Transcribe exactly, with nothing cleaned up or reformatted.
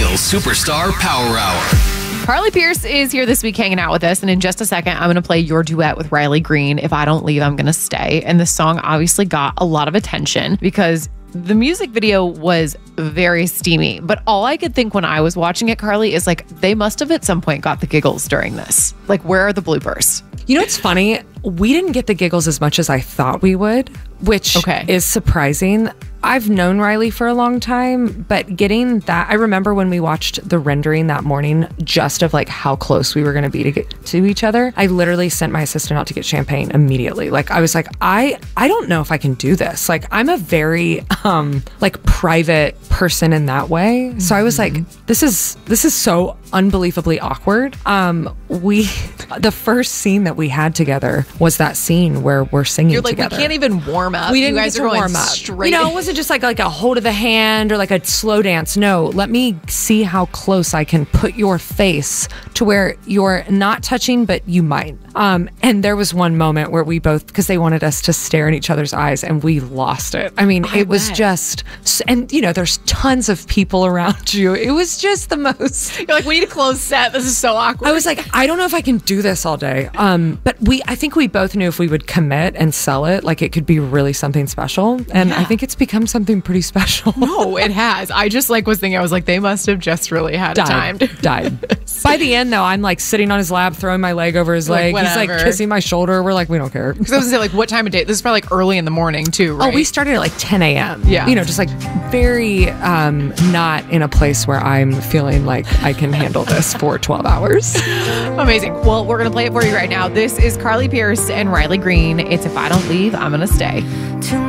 Real Superstar Power Hour. Carly Pearce is here this week hanging out with us. And in just a second, I'm going to play your duet with Riley Green. If I Don't Leave, I'm going to Stay. And this song obviously got a lot of attention because the music video was very steamy. But all I could think when I was watching it, Carly, is like, they must have at some point got the giggles during this. Like, where are the bloopers? You know what's funny? We didn't get the giggles as much as I thought we would, which okay. is surprising. I've known Riley for a long time, but getting that, I remember when we watched the rendering that morning just of like how close we were going to be to get to each other. I literally sent my assistant out to get champagne immediately. Like I was like, I, I don't know if I can do this. Like I'm a very um, like private person in that way. So I was like, this is, this is so unbelievably awkward. Um, we, the first scene that we had together was that scene where we're singing You're like, together. We can't even warm up. We didn't you guys get are to going warm up. Straight. You know, it wasn't just like, like a hold of the hand or like a slow dance. No, let me see how close I can put your face to where you're not touching, but you might. Um, and there was one moment where we both, because they wanted us to stare in each other's eyes, and we lost it. I mean, I it was bet. just, and you know, there's tons of people around you. It was just the most. You're like, we need a closed set. This is so awkward. I was like, I don't know if I can do this all day. Um, but we, I think we both knew if we would commit and sell it, like it could be really something special. And yeah. I think it's become something pretty special. No, it has. I just like was thinking, I was like, they must have just really had died, a time. To- died. By the end, though, I'm like sitting on his lap, throwing my leg over his like, leg. Whatever. He's like kissing my shoulder. We're like, we don't care. Because I was gonna say, like, what time of day? This is probably like early in the morning too, right? Oh, we started at like ten a.m. Yeah. You know, just like very um, not in a place where I'm feeling like I can handle this for twelve hours. Amazing. Well, we're going to play it for you right now. This is Carly Pearce and Riley Green. It's If I Don't Leave, I'm going to Stay.